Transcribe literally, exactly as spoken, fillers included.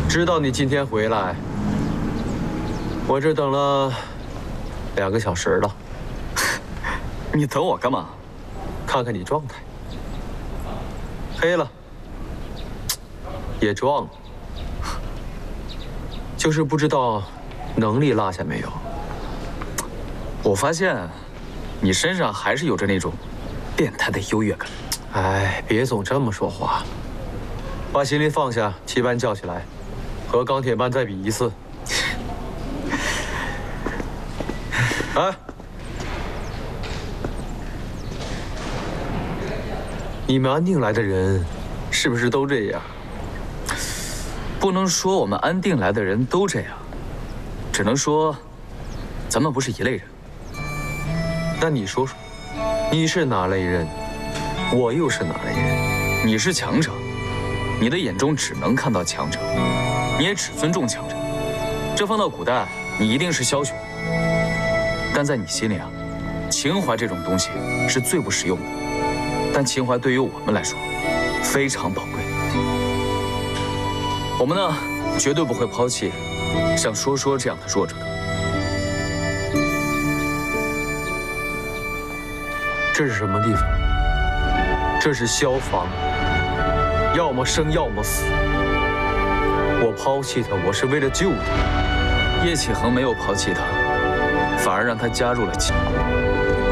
知道你今天回来，我这等了两个小时了。 你等我干嘛？ 看看你状态，黑了，也壮了，就是不知道能力落下没有。 我发现你身上还是有着那种变态的优越感。 哎，别总这么说话，把心里放下，七班叫起来，和钢铁班再比一次。哎，你们安定来的人，是不是都这样？ 不能说我们安定来的人都这样，只能说咱们不是一类人。 那你说说，你是哪类人？我又是哪类人？ 你是强者，你的眼中只能看到强者，你也只尊重强者。这放到古代，你一定是枭雄。但在你心里啊，情怀这种东西是最不实用的。但情怀对于我们来说非常宝贵。我们呢，绝对不会抛弃像说说这样的弱者的。 这是什么地方？这是消防，要么生，要么死。我抛弃他，我是为了救他。 叶启恒没有抛弃他，反而让他加入了秦国。